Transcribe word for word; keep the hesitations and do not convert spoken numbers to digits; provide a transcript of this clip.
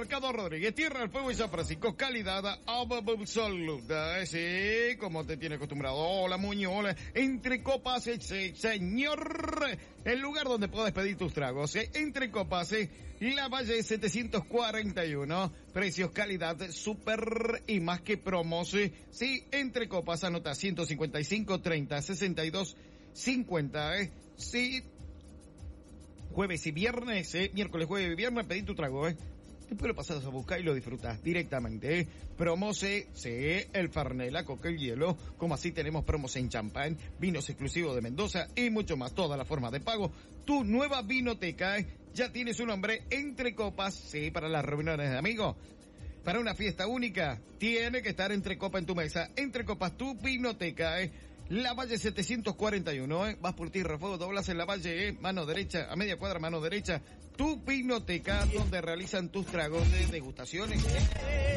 Mercado Rodríguez, Tierra del Fuego y San Francisco, calidad absoluta, sí, como te tiene acostumbrado. Hola, Muñoz, Entre Copas, sí, señor, el lugar donde puedes pedir tus tragos, ¿eh? Entre Copas, ¿eh? La Valle setecientos cuarenta y uno, precios, calidad, súper y más que promos, ¿eh? Sí, Entre Copas, anota ciento cincuenta y cinco, treinta, sesenta y dos, cincuenta, ¿eh? Sí, jueves y viernes, ¿eh? Miércoles, jueves y viernes, pedí tu trago, ¿eh? Después lo pasas a buscar y lo disfrutas directamente, ¿eh? Promos, ¿eh? Sí, el Fernet, la Coca, el hielo, como así tenemos promos en champán, vinos exclusivos de Mendoza y mucho más, todas las formas de pago. Tu nueva vinoteca, ¿eh? Ya tiene su nombre, Entre Copas, sí, para las reuniones de amigos. Para una fiesta única, tiene que estar Entre Copas en tu mesa. Entre Copas, tu vinoteca, ¿eh? La Valle setecientos cuarenta y uno, ¿eh? Vas por Tierra Fuego, doblas en la Valle, ¿eh? Mano derecha, a media cuadra, mano derecha. Tu vinoteca, donde realizan tus tragos de degustaciones, ¿eh?